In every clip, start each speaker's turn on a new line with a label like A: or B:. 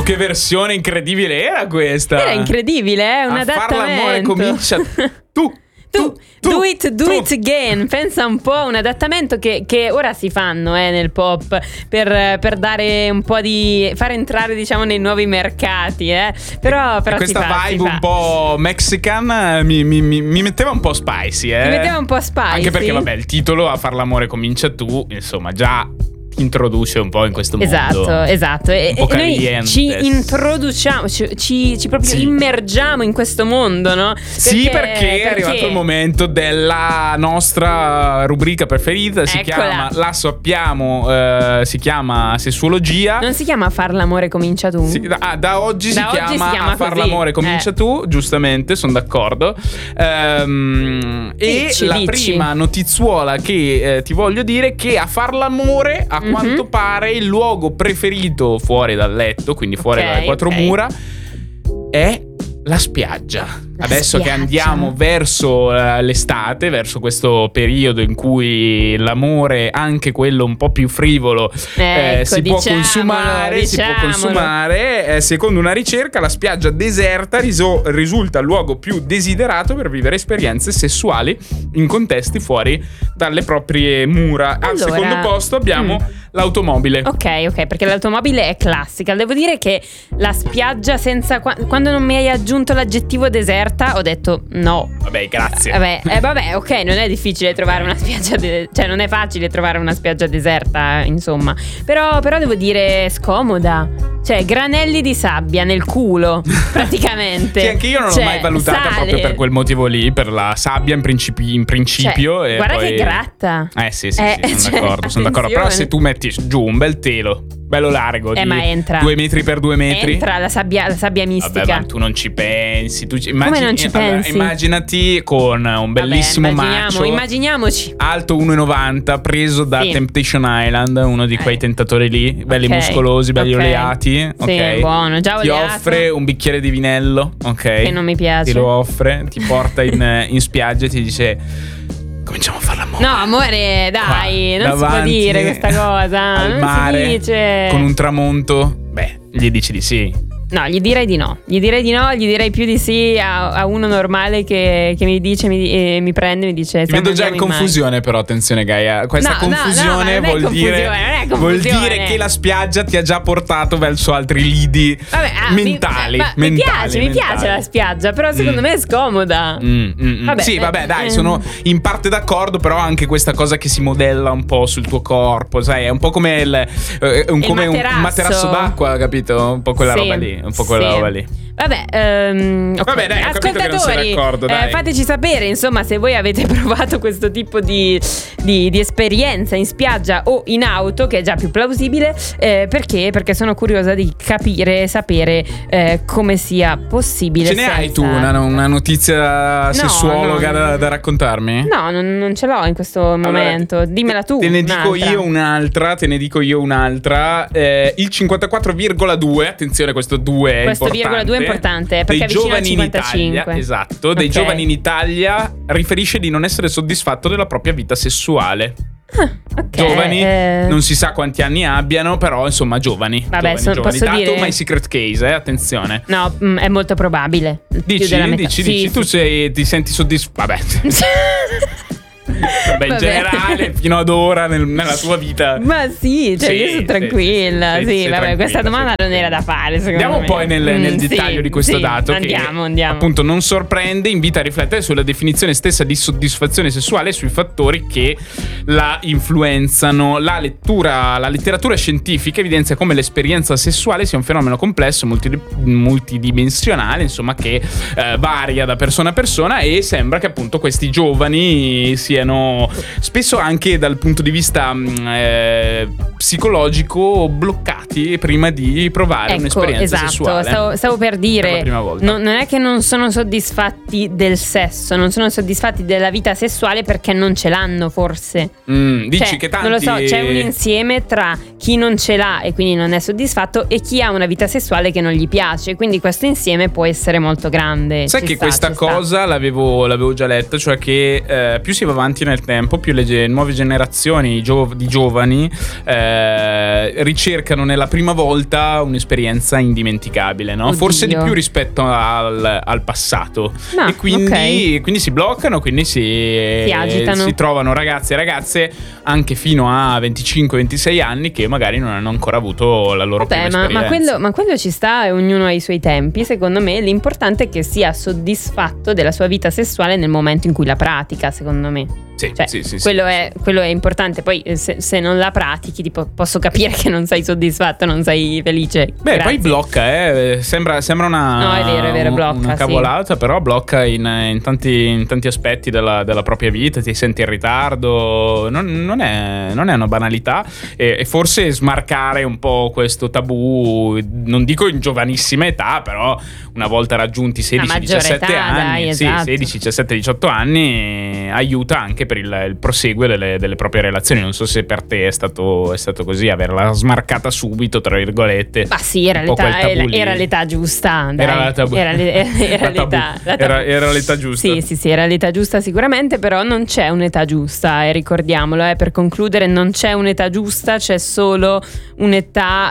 A: che versione incredibile era questa?
B: Era incredibile, un adattamento.
A: Far l'amore comincia tu.
B: Do it again. Pensa un po', un adattamento che ora si fanno nel pop per dare un po' di far entrare, diciamo, nei nuovi mercati, però
A: questa vibe un po' mexican mi metteva un po' spicy,
B: Mi metteva un po' spicy.
A: Anche perché vabbè, il titolo A far l'amore comincia tu, insomma, già introduce un po' in questo mondo.
B: Esatto. E noi ci introduciamo, ci proprio immergiamo in questo mondo, no?
A: Perché è arrivato il momento della nostra rubrica preferita. Si chiama La sappiamo, si chiama Sessuologia.
B: Non si chiama Far l'amore comincia tu?
A: Da oggi si chiama Far l'amore comincia tu, giustamente, sono d'accordo. E la prima notizuola che ti voglio dire è che a far l'amore a quanto pare il luogo preferito fuori dal letto, quindi fuori dalle quattro mura, è la spiaggia. Adesso che andiamo verso l'estate, verso questo periodo in cui l'amore, anche quello un po' più frivolo, si può consumare. Secondo una ricerca, la spiaggia deserta risulta il luogo più desiderato per vivere esperienze sessuali in contesti fuori dalle proprie mura. Al secondo posto abbiamo l'automobile.
B: Ok, perché l'automobile è classica. Devo dire che la spiaggia quando non mi hai aggiunto l'aggettivo deserta, ho detto no.
A: Vabbè, grazie.
B: Vabbè, ok, non è difficile trovare una spiaggia cioè non è facile trovare una spiaggia deserta, insomma. Però devo dire scomoda. Cioè, granelli di sabbia nel culo, praticamente.
A: Sì, anche io non l'ho mai valutata proprio per quel motivo lì, per la sabbia in principio.
B: Cioè, guarda che gratta.
A: Sì, sono d'accordo. Però se tu metti giù un bel telo bello largo,
B: ma entra
A: 2 metri per 2 metri,
B: entra la sabbia mistica.
A: Vabbè, ma tu non ci pensi.
B: Come non ci pensi?
A: Immaginati con un bellissimo macho,
B: immaginiamoci,
A: alto 1,90, preso da Temptation Island, uno di quei tentatori lì, belli muscolosi, belli oleati.
B: Sì, buono, già oleato.
A: Ti offre un bicchiere di vinello,
B: che non mi piace.
A: Ti lo offre, ti porta in spiaggia e ti dice: cominciamo a fare l'amore.
B: No, amore, dai, non si può dire questa cosa.
A: Al mare,
B: si dice.
A: Con un tramonto. Beh, gli dici di sì.
B: No, gli direi di no, gli direi più di sì a uno normale che mi dice, mi prende e mi dice:
A: ti vedo già in confusione, però attenzione Gaia, questa confusione vuol dire che la spiaggia ti ha già portato verso altri lidi mentali. Mi
B: piace la spiaggia, però secondo me è scomoda.
A: Vabbè, dai, sono in parte d'accordo, però anche questa cosa che si modella un po' sul tuo corpo, sai, è un po' come un materasso d'acqua, capito? Un po' quella roba lì. Un po' quella roba lì.
B: Vabbè,
A: dai,
B: ascoltatori, fateci sapere, insomma, se voi avete provato questo tipo di esperienza in spiaggia o in auto, che è già più plausibile, perché sono curiosa di capire e sapere come sia possibile.
A: Ce ne hai tu una notizia sessuologa da raccontarmi?
B: No, non ce l'ho in questo momento. Dimmela tu.
A: Te ne dico io un'altra. Il 54,2, attenzione, questo 2 è importante.
B: Importante, perché è vicino al 55.
A: Esatto, dei giovani in Italia riferisce di non essere soddisfatto della propria vita sessuale. Giovani, non si sa quanti anni abbiano, però insomma giovani.
B: Vabbè,
A: giovani.
B: Posso
A: dato
B: dire
A: my secret case, attenzione.
B: No, è molto probabile.
A: Dici, tu ti senti soddisfatto? Vabbè. In generale, fino ad ora nella tua vita.
B: Ma sì, cioè io sono tranquilla. Questa domanda non era da fare.
A: Andiamo poi nel dettaglio di questo dato.
B: Andiamo.
A: Appunto non sorprende, invita a riflettere sulla definizione stessa di soddisfazione sessuale e sui fattori che la influenzano. La letteratura scientifica evidenzia come l'esperienza sessuale sia un fenomeno complesso, multidimensionale, insomma, che varia da persona a persona, e sembra che appunto questi giovani siano spesso anche dal punto di vista psicologico bloccati prima di provare un'esperienza sessuale.
B: Stavo per dire,
A: per la prima volta.
B: Non è che non sono soddisfatti del sesso, non sono soddisfatti della vita sessuale perché non ce l'hanno, forse.
A: Dici che tanti...
B: Non lo so, c'è un insieme tra chi non ce l'ha e quindi non è soddisfatto e chi ha una vita sessuale che non gli piace, quindi questo insieme può essere molto grande.
A: Sai che questa cosa l'avevo già letta, cioè che più si va avanti avanti nel tempo, più le nuove generazioni di giovani ricercano nella prima volta un'esperienza indimenticabile, no? Forse di più rispetto al passato. E quindi si bloccano, quindi si agitano. Si trovano ragazzi e ragazze anche fino a 25-26 anni che magari non hanno ancora avuto la loro prima esperienza.
B: Ma quello ci sta, e ognuno ha i suoi tempi. Secondo me l'importante è che sia soddisfatto della sua vita sessuale nel momento in cui la pratica, secondo me.
A: Sì.
B: Quello è importante. Poi se non la pratichi, tipo, posso capire che non sei soddisfatto, non sei felice.
A: Beh, poi blocca, sembra una,
B: no, è vero, blocca,
A: una cavolata, sì. Però blocca in tanti aspetti della propria vita. Ti senti in ritardo, non è una banalità, e forse smarcare un po' questo tabù, non dico in giovanissima età, però una volta raggiunti 16-17 anni,
B: dai, esatto.
A: 16, 17, 18 anni, aiuta anche per il proseguo delle proprie relazioni. Non so se per te è stato così, averla smarcata subito, tra virgolette.
B: Ma sì, era l'età giusta, dai.
A: Era l'età giusta.
B: Sì, era l'età giusta sicuramente, però non c'è un'età giusta, e ricordiamolo, per concludere, non c'è un'età giusta, c'è solo un'età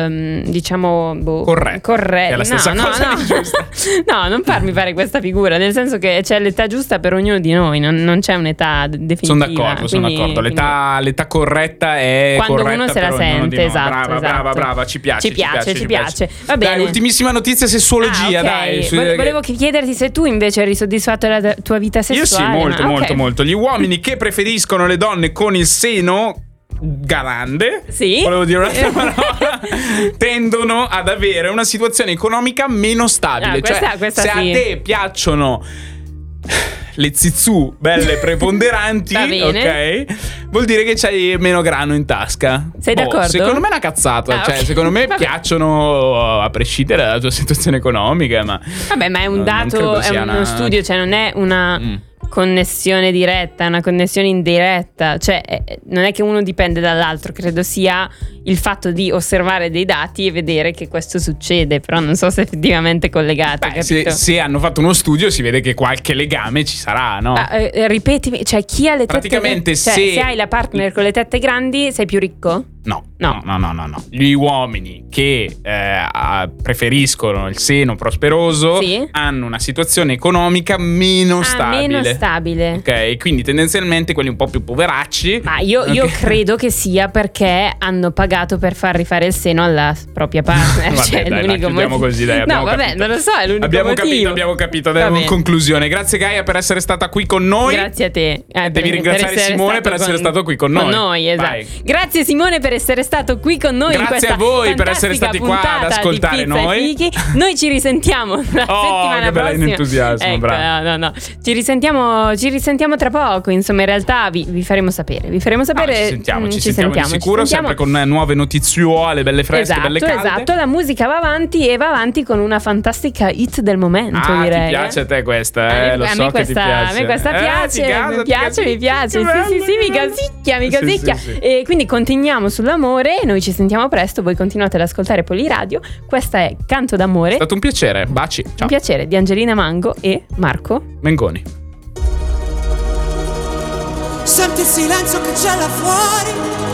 B: diciamo corretta.
A: È la stessa cosa giusta.
B: No, non farmi fare questa figura, nel senso che c'è l'età giusta per ognuno di noi, non c'è un'età definitiva.
A: Sono d'accordo. L'età corretta è
B: quando
A: corretta
B: uno se la sente, esatto.
A: Brava, ci piace.
B: Va bene.
A: Dai, ultimissima notizia, sessologia,
B: okay.
A: dai.
B: Volevo chiederti se tu invece eri soddisfatto della tua vita sessuale.
A: Io sì, molto. Gli uomini che preferiscono le donne con il seno grande,
B: sì,
A: volevo dire un'altra parola, tendono ad avere una situazione economica meno stabile.
B: Questa
A: se
B: sì.
A: A te piacciono le zizù belle preponderanti, ok, vuol dire che c'hai meno grano in tasca.
B: Sei d'accordo?
A: Secondo me è una cazzata.
B: Okay.
A: Secondo me piacciono a prescindere dalla tua situazione economica, ma
B: è un dato, è uno studio, cioè non è una connessione diretta, è una connessione indiretta, cioè non è che uno dipende dall'altro, credo sia il fatto di osservare dei dati e vedere che questo succede, però non so se effettivamente è collegato.
A: Se hanno fatto uno studio si vede che qualche legame ci sarà, no?
B: Ripetimi, cioè chi ha le tette
A: praticamente
B: se hai la partner con le tette grandi sei più ricco?
A: No. Gli uomini che preferiscono il seno prosperoso, sì, hanno una situazione economica meno stabile. Ok, quindi tendenzialmente quelli un po' più poveracci.
B: Ma io credo che sia perché hanno pagato per far rifare il seno alla propria partner.
A: Vabbè, dai, l'unico motivo. Così, dai,
B: no, vabbè, capito. Non lo so, è l'unico motivo.
A: Abbiamo capito. Andiamo in conclusione. Grazie Gaia per essere stata qui con noi.
B: Grazie a te.
A: Devi ringraziare Simone per essere stato qui con noi.
B: Con noi, esatto. Vai. Grazie Simone per essere stato qui con noi.
A: Grazie a voi per essere stati qua ad ascoltare noi.
B: Noi ci risentiamo la settimana prossima.
A: Che entusiasmo, bravo.
B: No. Ci risentiamo tra poco. Insomma, in realtà vi faremo sapere.
A: Ci sentiamo sicuro, sempre con nuove notiziuole, belle fresche, belle calde.
B: Esatto, la musica va avanti e va avanti con una fantastica hit del momento, direi.
A: Ti piace a te questa, lo so che ti piace.
B: A me questa piace, mi piace. Sì, mi cosicchia. Sì. E quindi continuiamo sull'amore. Noi ci sentiamo presto. Voi continuate ad ascoltare Poliradio. Questa è Canto d'amore.
A: È stato un piacere. Baci. Ciao.
B: Un piacere di Angelina Mango e Marco
A: Mengoni.
C: Senti il silenzio che c'è là fuori,